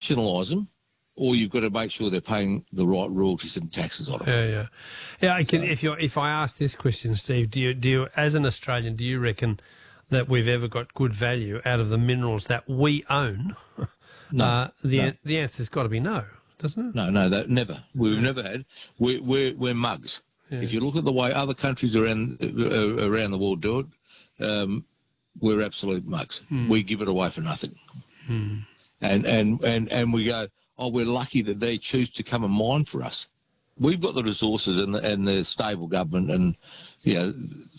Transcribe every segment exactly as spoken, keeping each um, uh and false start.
nationalise them, or you've got to make sure they're paying the right royalties and taxes on them. Yeah, yeah, yeah. I can, if you if I ask this question, Steve, do you do you, as an Australian, do you reckon that we've ever got good value out of the minerals that we own? No, uh, the no. the answer's got to be no, doesn't it? No, no, that never. We've Yeah. never had. We're we're, we're mugs. Yeah. If you look at the way other countries around uh, around the world do it, um, we're absolute mugs. Mm. We give it away for nothing. Mm. And, and, and, and we go, oh, we're lucky that they choose to come and mine for us. We've got the resources and the, and the stable government, and, you know,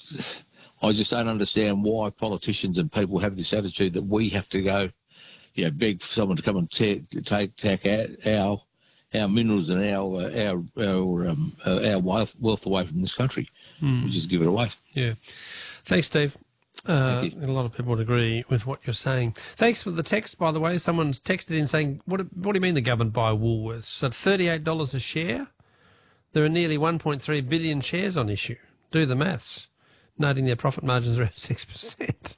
I just don't understand why politicians and people have this attitude that we have to go, you know, beg for someone to come and take take, take our, our minerals and our uh, our our, um, uh, our wealth, wealth away from this country. Mm. We just give it away. Yeah. Thanks, Steve. Uh, Thank you. a lot of people would agree with what you're saying. Thanks for the text, by the way. Someone's texted in saying, what, what do you mean the government buy Woolworths? At thirty-eight dollars a share, there are nearly one point three billion shares on issue. Do the maths. Noting their profit margins around six percent.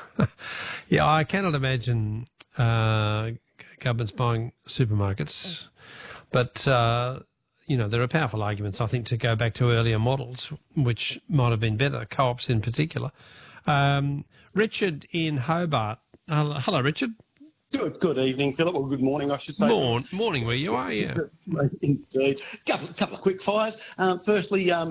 Yeah, I cannot imagine uh, governments buying supermarkets. But, uh, you know, there are powerful arguments, I think, to go back to earlier models, which might have been better, co-ops in particular. Um, Richard in Hobart. Hello, hello, Richard. Good, good evening, Philip, or good morning, I should say. Morn, morning, where you are, yeah. Indeed. Couple, couple of quick fires. Um, firstly, um,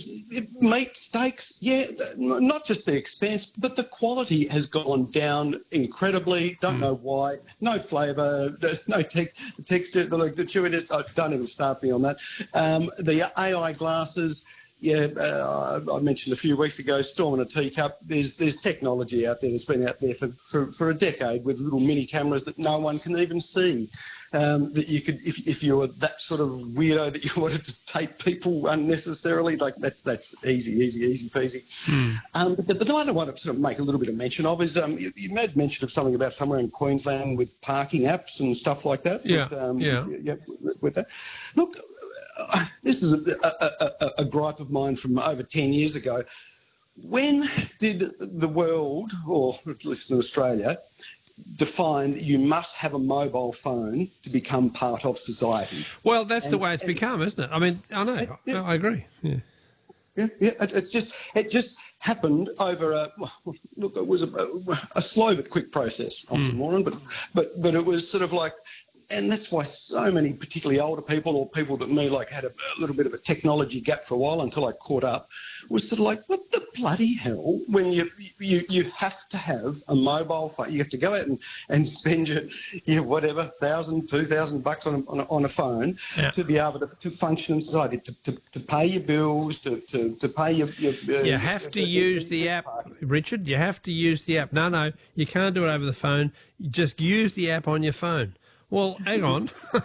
meat, steaks, yeah, not just the expense, but the quality has gone down incredibly. Don't mm. know why. No flavour, no te- texture, the, the chewiness. Oh, don't even start me on that. Um, the A I glasses. Yeah, uh, I mentioned a few weeks ago, Storm in a Teacup. There's there's technology out there that's been out there for, for, for a decade with little mini cameras that no one can even see. Um, that you could, if if you were that sort of weirdo that you wanted to tape people unnecessarily, like that's that's easy, easy, easy peasy. Hmm. Um, but, the, but the one I want to sort of make a little bit of mention of is um, you, you made mention of something about somewhere in Queensland with parking apps and stuff like that. Yeah, with, um, yeah. yeah, with, with that. Look. This is a, a, a, a gripe of mine from over ten years ago. When did the world, or at least in Australia, define that you must have a mobile phone to become part of society? Well, that's and, the way it's and, become, isn't it? I mean, I know, yeah, I agree. Yeah, yeah, yeah it, it's just it just happened over a look. It was a, a slow but quick process, oxymoron, mm. but but but it was sort of like. And that's why so many, particularly older people or people that me, like had a, a little bit of a technology gap for a while until I caught up, was sort of like, what the bloody hell? When you you you have to have a mobile phone, you have to go out and, and spend your, your whatever thousand, two thousand bucks on a, on a, on a phone yeah. to be able to, to function in society, to, to, to pay your bills, to to, to pay your. your you uh, have your, to your, use your, the your app, party. Richard. You have to use the app. No, no, you can't do it over the phone. You just use the app on your phone. Well, hang on.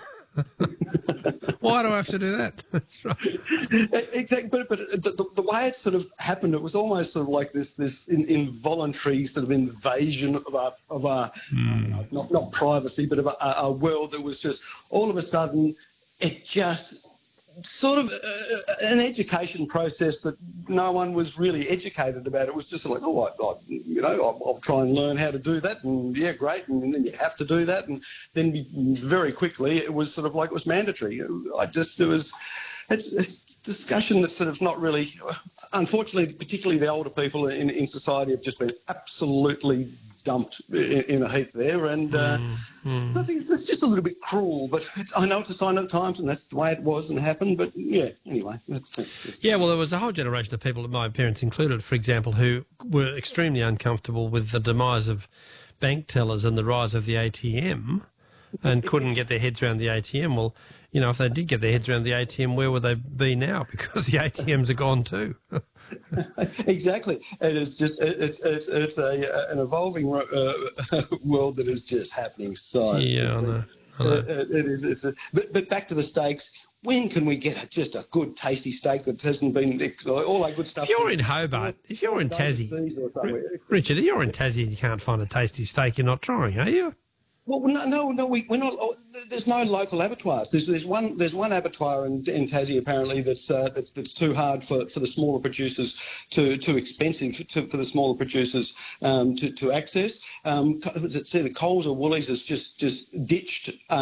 Why do I have to do that? That's right. Exactly, but, but the, the way it sort of happened, it was almost sort of like this this in, involuntary sort of invasion of our, of our mm. not, not privacy, but of a, a world that was just all of a sudden, it just sort of uh, an education process that no one was really educated about. It was just like, oh, I, I, you know, I'll, I'll try and learn how to do that, and yeah, great, and then you have to do that, and then very quickly it was sort of like it was mandatory. I just, it was, it's, it's discussion that's sort of not really, unfortunately, particularly the older people in, in society have just been absolutely dumped in, in a heap there, and uh, mm, mm. I think it's just a little bit cruel, but it's, I know it's a sign of the times, and that's the way it was and happened, but yeah, anyway. That's, that's just... Yeah, well, there was a whole generation of people, my parents included, for example, who were extremely uncomfortable with the demise of bank tellers and the rise of the A T M and couldn't get their heads around the A T M. Well, you know, if they did get their heads around the A T M, where would they be now? Because the A T Ms are gone too. Exactly. It is just it's it's it's a an evolving uh, world that is just happening. So yeah, I know. I know. It, it is. It's a, but but back to the steaks. When can we get a, just a good, tasty steak that hasn't been all that good stuff? If you're in Hobart, if you're in Tassie, Richard, if you're in Tassie and you can't find a tasty steak, you're not trying, are you? Well, no, no, no we, we're not. Oh, there's no local abattoirs. There's, there's one. There's one abattoir in, in Tassie apparently that's uh, that's that's too hard for, for the smaller producers, too too expensive to, for the smaller producers um, to to access. Um, see, the Coles or Woolies has just just ditched. Um,